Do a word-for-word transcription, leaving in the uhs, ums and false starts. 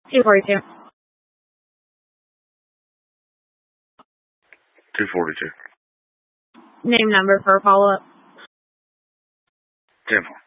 two forty-two. two forty-two. Name number for follow-up. ten four.